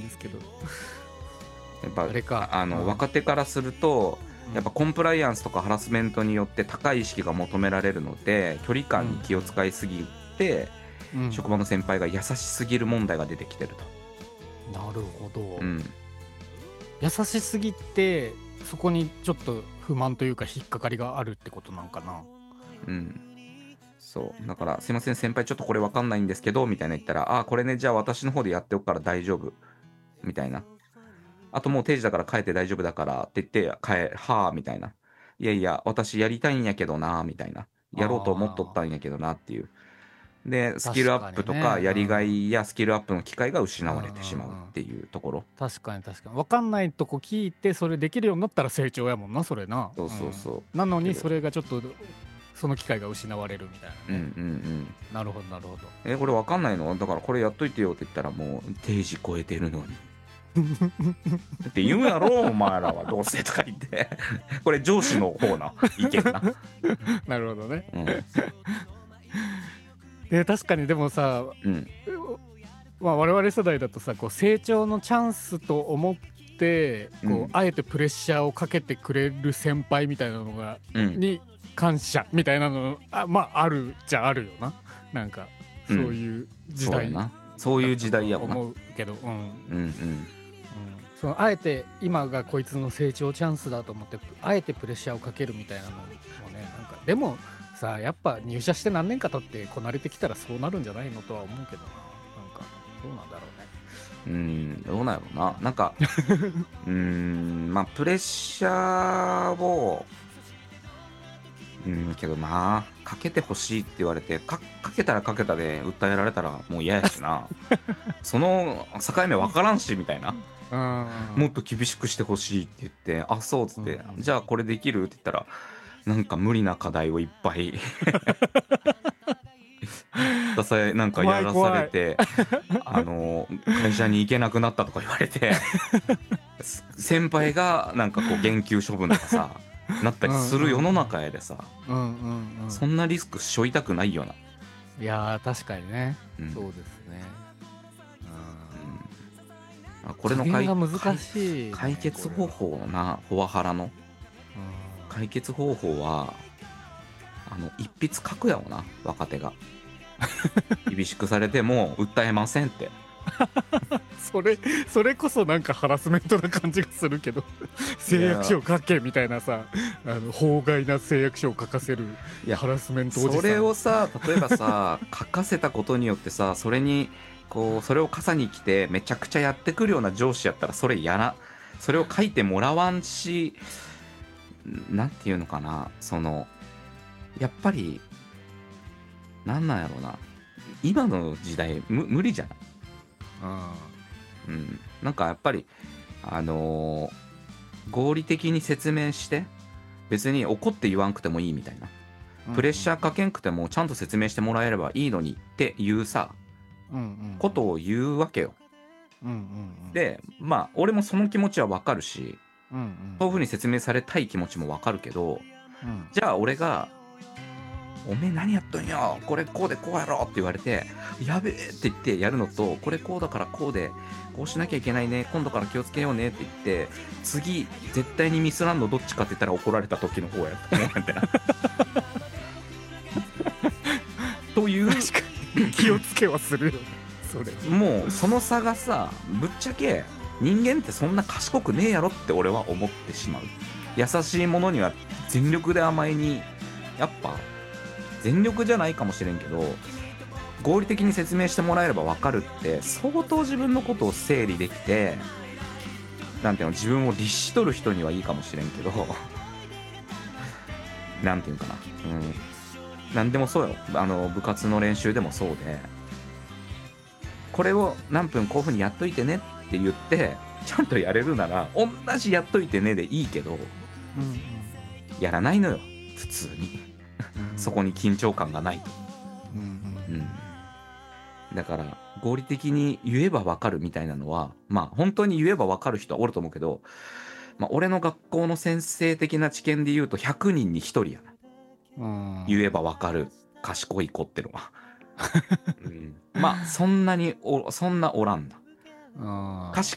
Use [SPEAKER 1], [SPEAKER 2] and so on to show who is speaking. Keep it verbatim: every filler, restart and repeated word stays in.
[SPEAKER 1] ですけど、
[SPEAKER 2] やっぱ
[SPEAKER 1] あれか、
[SPEAKER 2] あの、
[SPEAKER 1] うん
[SPEAKER 2] 若手からするとやっぱコンプライアンスとかハラスメントによって高い意識が求められるので、距離感に気を使いすぎて、
[SPEAKER 1] うん、
[SPEAKER 2] 職場の先輩が優しすぎる問題が出てきてると。
[SPEAKER 1] なるほど、
[SPEAKER 2] うん、
[SPEAKER 1] 優しすぎてそこにちょっと不満というか引っかかりがあるってことなんかな。
[SPEAKER 2] うん、そうだからすいません先輩ちょっとこれわかんないんですけどみたいな言ったら、あこれねじゃあ私の方でやっておくから大丈夫みたいな、あともう定時だから帰って大丈夫だからって言って帰はあみたいな、いやいや私やりたいんやけどなみたいな、やろうと思っとったんやけどなっていう。でスキルアップとかやりがいやスキルアップの機会が失われてしまうっていうところ。
[SPEAKER 1] 確かに確かに分かんないとこ聞いてそれできるようになったら成長やもんなそれな。
[SPEAKER 2] そうそうそう、
[SPEAKER 1] うん、なのにそれがちょっとその機会が失われるみたいなね。
[SPEAKER 2] うんうんうん、
[SPEAKER 1] なるほどなるほど。
[SPEAKER 2] えこれ分かんないのだからこれやっといてよって言ったら、もう定時超えてるのにって言うやろお前らはどうせとか言ってこれ上司の方な意見な
[SPEAKER 1] なるほどね、
[SPEAKER 2] うん
[SPEAKER 1] で確かにでもさ、
[SPEAKER 2] うん、
[SPEAKER 1] まあ、我々世代だとさこう成長のチャンスと思ってこう、
[SPEAKER 2] うん、
[SPEAKER 1] あえてプレッシャーをかけてくれる先輩みたいなのが、
[SPEAKER 2] うん、
[SPEAKER 1] に感謝みたいなのあまああるじゃあるよな。なんかそういう時代、
[SPEAKER 2] そうやな、そういう時代やもんな。
[SPEAKER 1] 思うけど、うん
[SPEAKER 2] うんうん
[SPEAKER 1] うん、そのあえて今がこいつの成長チャンスだと思ってあえてプレッシャーをかけるみたいなのもね、なんかでもさあやっぱ入社して何年か経ってこなれてきたらそうなるんじゃないのとは思うけどな。なんかどうなんだろうね。
[SPEAKER 2] うんどうなんやろうな、なんかうーんまあプレッシャーをうんけどな、かけてほしいって言われて か, かけたらかけたで訴えられたらもう嫌やしなその境目分からんしみたいな、
[SPEAKER 1] うん
[SPEAKER 2] もっと厳しくしてほしいって言って、あそうっつって、
[SPEAKER 1] うん
[SPEAKER 2] じゃあこれできるって言ったらなんか無理な課題をいっぱい支えなんかやらされて、あの会社に行けなくなったとか言われて先輩がなんかこう減給処分とかさなったりする世の中やでさ、
[SPEAKER 1] うんうんうん、
[SPEAKER 2] そんなリスク背負いたくないよな。
[SPEAKER 1] いやー確かにね、
[SPEAKER 2] うん、
[SPEAKER 1] そうですね。
[SPEAKER 2] うん、これの
[SPEAKER 1] 解が難しい、ね、
[SPEAKER 2] 解決方法な、フォアハラの解決方法はあの一筆書くやろな、若手が厳しくされても訴えませんって
[SPEAKER 1] それそれこそなんかハラスメントな感じがするけど誓約書を書けみたいなさ、あの法外な誓約書を書かせるハラスメントおじさん。
[SPEAKER 2] それをさ例えばさ書かせたことによってさ、それにこうそれを傘に来てめちゃくちゃやってくるような上司やったらそれやらそれを書いてもらわんし、なんていうのかな、そのやっぱりなんなんやろうな、今の時代む無理じゃない。うん、なんかやっぱりあのー、合理的に説明して別に怒って言わんくてもいいみたいな、プレッシャーかけんくてもちゃんと説明してもらえればいいのにっていうさ、うんうん、ことを言うわけよ、うんうんうん、でまあ俺もその気持ちはわかるし、うんうん、そういう風に説明されたい気持ちもわかるけど、うん、じゃあ俺がおめえ何やっとんよこれこうでこうやろって言われてやべえって言ってやるのと、これこうだからこうでこうしなきゃいけないね今度から気をつけようねって言って次絶対にミスらんのどっちかって言ったら怒られた時の方やと思うんだよという
[SPEAKER 1] 気をつけはするよねそれ。
[SPEAKER 2] もうその差がさ、ぶっちゃけ人間ってそんな賢くねえやろって俺は思ってしまう。優しいものには全力で甘えに、やっぱ全力じゃないかもしれんけど合理的に説明してもらえれば分かるって相当自分のことを整理できて、なんていうの、自分を律しとる人にはいいかもしれんけどなんていうかな、うん、なんでもそうよ、あの部活の練習でもそうで、これを何分こういう風にやっといてねって言ってちゃんとやれるなら同じやっといてねでいいけど、うんうん、やらないのよ普通にそこに緊張感がないと、うんうんうん、だから合理的に言えば分かるみたいなのは、まあ本当に言えば分かる人はおると思うけど、まあ、俺の学校の先生的な知見で言うとひゃくにんにひとりやな、うん、言えば分かる賢い子ってのは、うん、まあそんなにおそんなおらんな。賢